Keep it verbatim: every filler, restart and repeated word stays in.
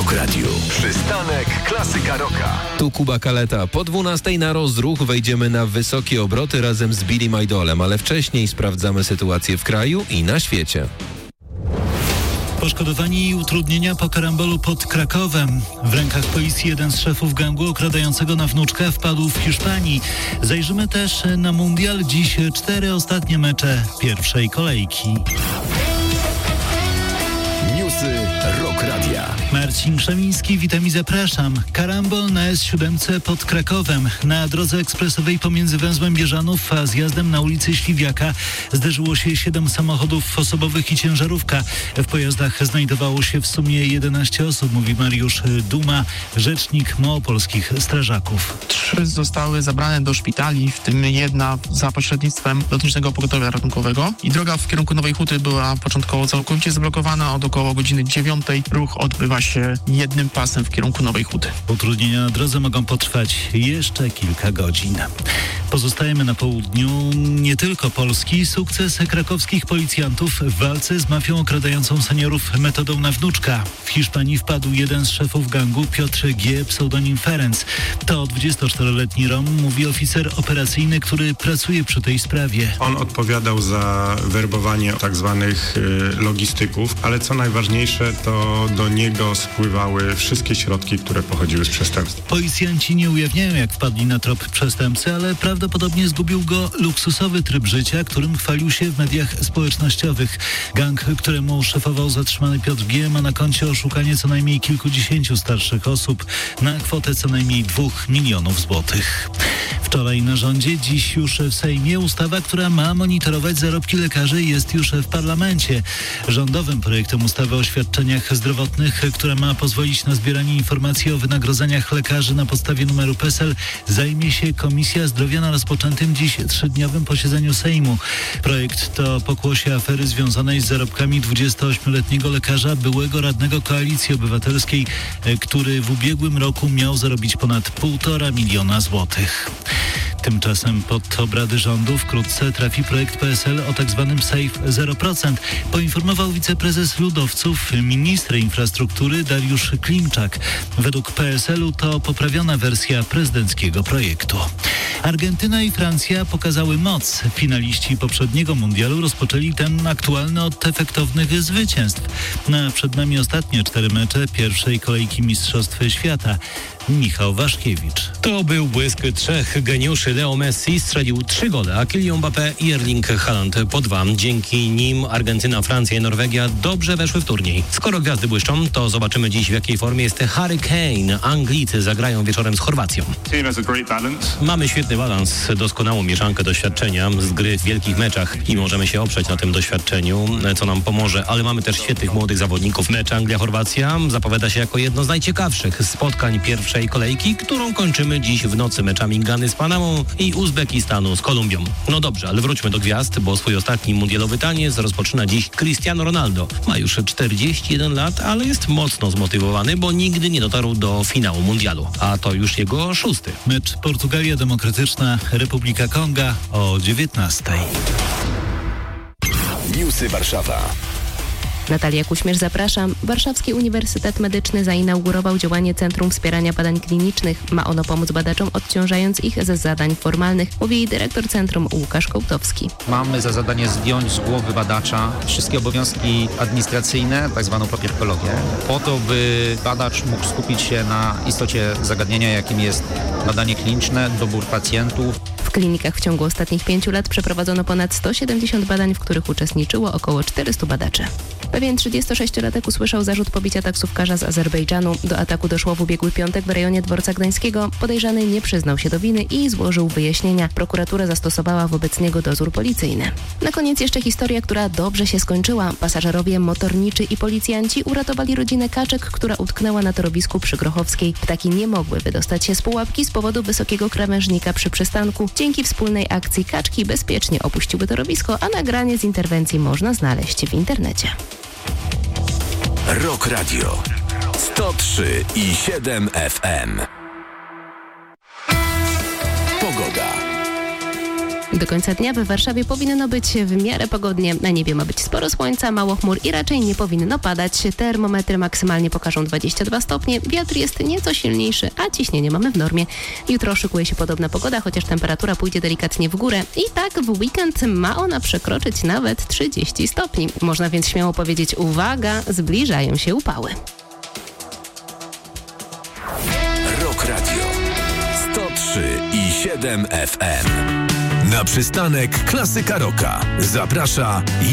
Rock Radio. Przystanek Klasyka Rocka. Tu Kuba Kaleta. Po dwunastej na rozruch wejdziemy na wysokie obroty razem z Billym Idolem, ale wcześniej sprawdzamy sytuację w kraju i na świecie. Poszkodowani i utrudnienia po karambolu pod Krakowem. W rękach policji jeden z szefów gangu okradającego na wnuczkę wpadł w Hiszpanii. Zajrzymy też na mundial. Dziś cztery ostatnie mecze pierwszej kolejki. Newsy Rock Radia. Marcin Krzemiński, witam i zapraszam. Karambol na S siedem pod Krakowem. Na drodze ekspresowej pomiędzy węzłem Bieżanów a zjazdem na ulicy Śliwiaka zderzyło się siedem samochodów osobowych i ciężarówka. W pojazdach znajdowało się w sumie jedenaście osób, mówi Mariusz Duma, rzecznik małopolskich strażaków. Trzy zostały zabrane do szpitali, w tym jedna za pośrednictwem Lotniczego Pogotowia Ratunkowego. I droga w kierunku Nowej Huty była początkowo całkowicie zablokowana. Od około godziny dziewiątej ruch odbywa się jednym pasem w kierunku Nowej Huty. Utrudnienia na drodze mogą potrwać jeszcze kilka godzin. Pozostajemy na południu nie tylko Polski. Sukces krakowskich policjantów w walce z mafią okradającą seniorów metodą na wnuczka. W Hiszpanii wpadł jeden z szefów gangu, Piotr G., pseudonim Ferenc. To dwudziestoczteroletni Rom, mówi oficer operacyjny, który pracuje przy tej sprawie. On odpowiadał za werbowanie tak zwanych y, logistyków, ale co najważniejsze, to do niego spływały wszystkie środki, które pochodziły z przestępstw. Policjanci nie ujawniają, jak wpadli na trop przestępcy, ale prawdopodobnie zgubił go luksusowy tryb życia, którym chwalił się w mediach społecznościowych. Gang, któremu szefował zatrzymany Piotr G., ma na koncie oszukanie co najmniej kilkudziesięciu starszych osób na kwotę co najmniej dwóch milionów złotych. Wczoraj na rządzie, dziś już w Sejmie ustawa, która ma monitorować zarobki lekarzy, jest już w parlamencie. Rządowym projektem ustawy o świadczeniach zdrowotnych, która ma pozwolić na zbieranie informacji o wynagrodzeniach lekarzy na podstawie numeru P E S E L, zajmie się Komisja Zdrowia na rozpoczętym dziś trzydniowym posiedzeniu Sejmu. Projekt to pokłosie afery związanej z zarobkami dwudziestoośmioletniego lekarza, byłego radnego Koalicji Obywatelskiej, który w ubiegłym roku miał zarobić ponad półtora miliona złotych. Tymczasem pod obrady rządu wkrótce trafi projekt P S L o tak zwanym Safe zero procent, poinformował wiceprezes Ludowców, minister infrastruktury Dariusz Klimczak. Według P S L-u to poprawiona wersja prezydenckiego projektu. Argentyna i Francja pokazały moc. Finaliści poprzedniego mundialu rozpoczęli ten aktualny od efektownych zwycięstw. Na przed nami ostatnie cztery mecze pierwszej kolejki Mistrzostw Świata. Michał Waszkiewicz. To był błysk trzech geniuszy. Leo Messi strzelił trzy gole, a Kylian Mbappé i Erling Haaland po dwa. Dzięki nim Argentyna, Francja i Norwegia dobrze weszły w turniej. Skoro gwiazdy błyszczą, to zobaczymy dziś, w jakiej formie jest Harry Kane. Anglicy zagrają wieczorem z Chorwacją. Mamy świetny balans, doskonałą mieszankę doświadczenia z gry w wielkich meczach i możemy się oprzeć na tym doświadczeniu, co nam pomoże, ale mamy też świetnych młodych zawodników. Mecz Anglia-Chorwacja zapowiada się jako jedno z najciekawszych spotkań pierwszej kolejki, którą kończymy dziś w nocy meczami Gany z Panamą i Uzbekistanu z Kolumbią. No dobrze, ale wróćmy do gwiazd, bo swój ostatni mundialowy taniec rozpoczyna dziś Cristiano Ronaldo. Ma już czterdzieści jeden lat, ale jest mocno zmotywowany, bo nigdy nie dotarł do finału mundialu, a to już jego szósty. Mecz Portugalia Demokratyczna, Republika Konga o dziewiętnastej. Newsy Warszawa. Natalia Kuśmierz, zapraszam. Warszawski Uniwersytet Medyczny zainaugurował działanie Centrum Wspierania Badań Klinicznych. Ma ono pomóc badaczom, odciążając ich ze zadań formalnych, mówi jej dyrektor centrum Łukasz Kołtowski. Mamy za zadanie zdjąć z głowy badacza wszystkie obowiązki administracyjne, tak zwaną papierkologię, po to, by badacz mógł skupić się na istocie zagadnienia, jakim jest badanie kliniczne, dobór pacjentów. W klinikach w ciągu ostatnich pięciu lat przeprowadzono ponad sto siedemdziesiąt badań, w których uczestniczyło około czterystu badaczy. Pewien trzydziestosześciolatek usłyszał zarzut pobicia taksówkarza z Azerbejdżanu. Do ataku doszło w ubiegły piątek w rejonie Dworca Gdańskiego. Podejrzany nie przyznał się do winy i złożył wyjaśnienia. Prokuratura zastosowała wobec niego dozór policyjny. Na koniec jeszcze historia, która dobrze się skończyła. Pasażerowie, motorniczy i policjanci uratowali rodzinę kaczek, która utknęła na torowisku przy Grochowskiej. Ptaki nie mogły wydostać się z pułapki z powodu wysokiego krawężnika przy przystanku. Dzięki wspólnej akcji kaczki bezpiecznie opuściły torowisko, a nagranie z interwencji można znaleźć w internecie. Rock Radio sto trzy i siedem F M. Pogoda. Do końca dnia w Warszawie powinno być w miarę pogodnie. Na niebie ma być sporo słońca, mało chmur i raczej nie powinno padać. Termometry maksymalnie pokażą dwadzieścia dwa stopnie, wiatr jest nieco silniejszy, a ciśnienie mamy w normie. Jutro szykuje się podobna pogoda, chociaż temperatura pójdzie delikatnie w górę. I tak w weekend ma ona przekroczyć nawet trzydzieści stopni. Można więc śmiało powiedzieć, uwaga, zbliżają się upały. Rock Radio sto trzy i siedem F M. Na przystanek Klasyka Rocka zaprasza